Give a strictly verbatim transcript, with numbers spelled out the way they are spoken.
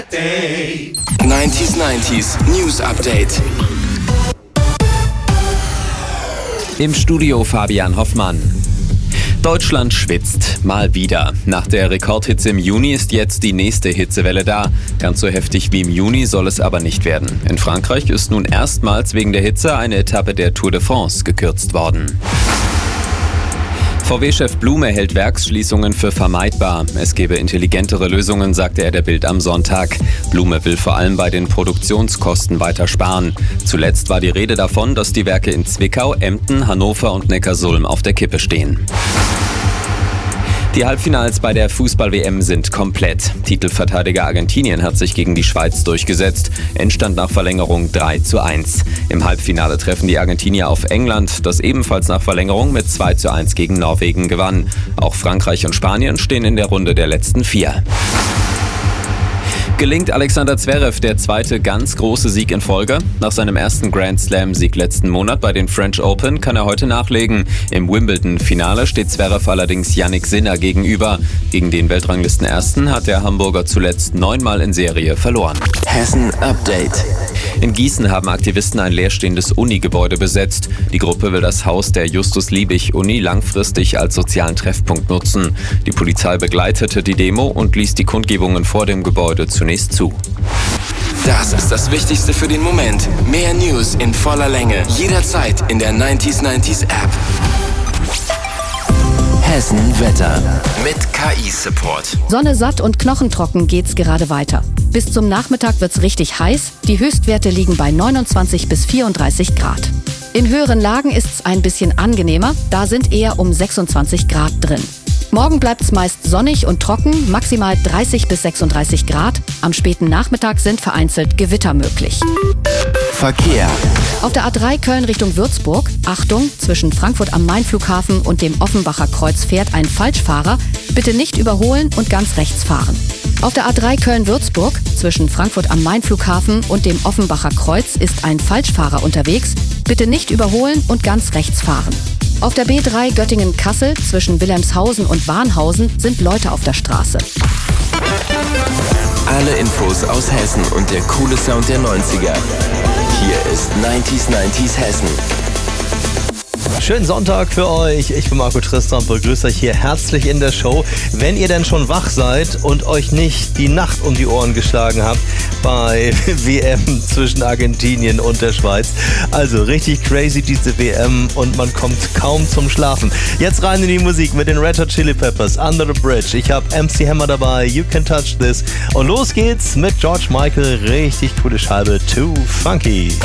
neunzig neunzig News Update. Im Studio Fabian Hoffmann. Deutschland schwitzt. Mal wieder. Nach der Rekordhitze im Juni ist jetzt die nächste Hitzewelle da. Ganz so heftig wie im Juni soll es aber nicht werden. In Frankreich ist nun erstmals wegen der Hitze eine Etappe der Tour de France gekürzt worden. V W-Chef Blume hält Werksschließungen für vermeidbar. Es gebe intelligentere Lösungen, sagte er der Bild am Sonntag. Blume will vor allem bei den Produktionskosten weiter sparen. Zuletzt war die Rede davon, dass die Werke in Zwickau, Emden, Hannover und Neckarsulm auf der Kippe stehen. Die Halbfinals bei der Fußball-W M sind komplett. Titelverteidiger Argentinien hat sich gegen die Schweiz durchgesetzt. Endstand nach Verlängerung drei zu eins. Im Halbfinale treffen die Argentinier auf England, das ebenfalls nach Verlängerung mit zwei zu eins gegen Norwegen gewann. Auch Frankreich und Spanien stehen in der Runde der letzten vier. Gelingt Alexander Zverev der zweite ganz große Sieg in Folge? Nach seinem ersten Grand Slam-Sieg letzten Monat bei den French Open kann er heute nachlegen. Im Wimbledon-Finale steht Zverev allerdings Jannik Sinner gegenüber. Gegen den Weltranglistenersten hat der Hamburger zuletzt neunmal in Serie verloren. Hessen Update. In Gießen haben Aktivisten ein leerstehendes Uni-Gebäude besetzt. Die Gruppe will das Haus der Justus-Liebig-Uni langfristig als sozialen Treffpunkt nutzen. Die Polizei begleitete die Demo und ließ die Kundgebungen vor dem Gebäude zunächst zu. Das ist das Wichtigste für den Moment. Mehr News in voller Länge. Jederzeit in der neunzig neunzig App. Hessen Wetter mit K I-Support. Sonne satt und knochentrocken geht's gerade weiter. Bis zum Nachmittag wird's richtig heiß. Die Höchstwerte liegen bei neunundzwanzig bis vierunddreißig Grad. In höheren Lagen ist's ein bisschen angenehmer. Da sind eher um sechsundzwanzig Grad drin. Morgen bleibt's meist sonnig und trocken, maximal dreißig bis sechsunddreißig Grad. Am späten Nachmittag sind vereinzelt Gewitter möglich. Verkehr. Auf der A drei Köln Richtung Würzburg, Achtung, zwischen Frankfurt am Main-Flughafen und dem Offenbacher Kreuz fährt ein Falschfahrer. Bitte nicht überholen und ganz rechts fahren. Auf der A drei Köln-Würzburg, zwischen Frankfurt am Main-Flughafen und dem Offenbacher Kreuz ist ein Falschfahrer unterwegs. Bitte nicht überholen und ganz rechts fahren. Auf der B drei Göttingen-Kassel, zwischen Wilhelmshausen und Warnhausen, sind Leute auf der Straße. Alle Infos aus Hessen und der coole Sound der neunziger. Hier ist neunzig neunzig Hessen. Schönen Sonntag für euch. Ich bin Marco Tristan und begrüße euch hier herzlich in der Show. Wenn ihr denn schon wach seid und euch nicht die Nacht um die Ohren geschlagen habt bei W M zwischen Argentinien und der Schweiz. Also richtig crazy diese W M und man kommt kaum zum Schlafen. Jetzt rein in die Musik mit den Red Hot Chili Peppers, Under the Bridge. Ich habe M C Hammer dabei, You Can Touch This. Und los geht's mit George Michael. Richtig coole Scheibe, Too Funky.